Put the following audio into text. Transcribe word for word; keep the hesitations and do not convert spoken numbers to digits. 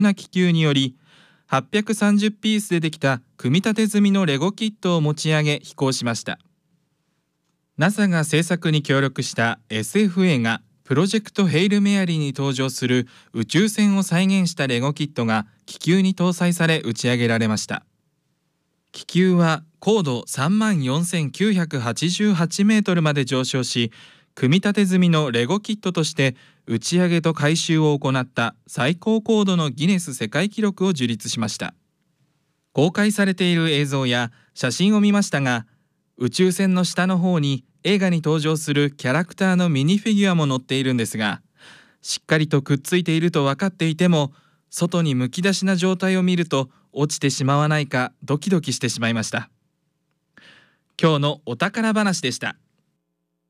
な気球によりはっぴゃくさんじゅうピースでできた組み立て済みのレゴキットを持ち上げ飛行しました。 ナサ が制作に協力した エスエフ 映画プロジェクトヘイルメアリーに登場する宇宙船を再現したレゴキットが気球に搭載され打ち上げられました。気球は高度 さんまんよんせんきゅうひゃくはちじゅうはちメートルまで上昇し、組み立て済みのレゴキットとして打ち上げと回収を行った最高高度のギネス世界記録を樹立しました。公開されている映像や写真を見ましたが、宇宙船の下の方に映画に登場するキャラクターのミニフィギュアも載っているんですが、しっかりとくっついていると分かっていても、外にむき出しな状態を見ると落ちてしまわないかドキドキしてしまいました。今日のお宝話でした。